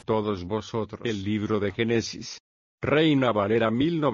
todos vosotros. El libro de Génesis. Reina Valera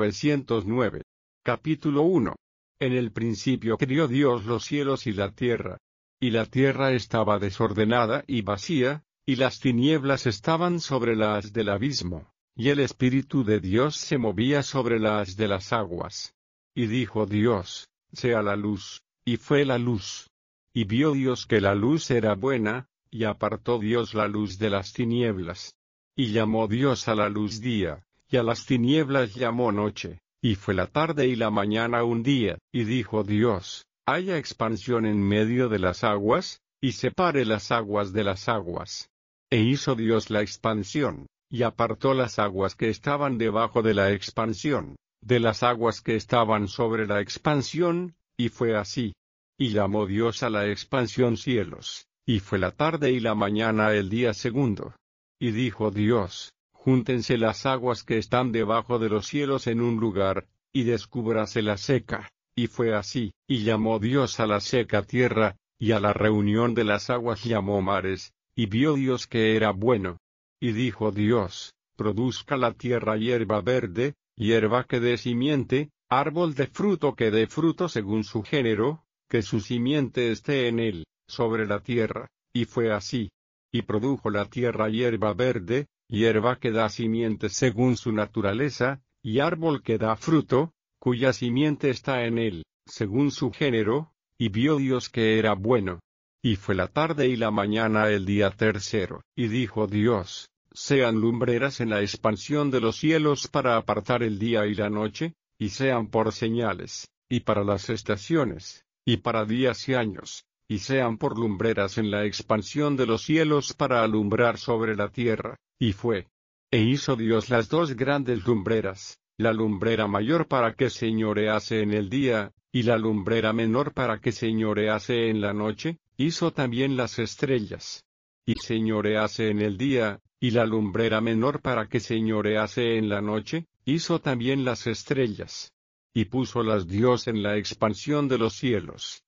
1909. Capítulo 1. En el principio crió Dios los cielos y la tierra. Y la tierra estaba desordenada y vacía, y las tinieblas estaban sobre la haz del abismo, y el Espíritu de Dios se movía sobre la haz de las aguas. Y dijo Dios: sea la luz, y fue la luz. Y vio Dios que la luz era buena, y apartó Dios la luz de las tinieblas. Y llamó Dios a la luz día, y a las tinieblas llamó noche, y fue la tarde y la mañana un día. Y dijo Dios: haya expansión en medio de las aguas, y separe las aguas de las aguas. E hizo Dios la expansión, y apartó las aguas que estaban debajo de la expansión, de las aguas que estaban sobre la expansión, y fue así. Y llamó Dios a la expansión cielos, y fue la tarde y la mañana el día segundo. Y dijo Dios: júntense las aguas que están debajo de los cielos en un lugar, y descúbrase la seca. Y fue así. Y llamó Dios a la seca tierra, y a la reunión de las aguas llamó mares, y vio Dios que era bueno. Y dijo Dios: produzca la tierra hierba verde, hierba que dé simiente, árbol de fruto que dé fruto según su género, que su simiente esté en él, sobre la tierra. Y fue así. Y produjo la tierra hierba verde, hierba que da simiente según su naturaleza, y árbol que da fruto, cuya simiente está en él, según su género. Y vio Dios que era bueno. Y fue la tarde y la mañana el día tercero. Y dijo Dios: sean lumbreras en la expansión de los cielos para apartar el día y la noche, y sean por señales, y para las estaciones, y para días y años, y sean por lumbreras en la expansión de los cielos para alumbrar sobre la tierra. Y fue. E hizo Dios las dos grandes lumbreras, la lumbrera mayor para que señorease en el día, y la lumbrera menor para que señorease en la noche. Hizo también las estrellas, y señorease en el día, y la lumbrera menor para que señorease en la noche. Hizo también las estrellas. Y púsolas Dios en la expansión de los cielos,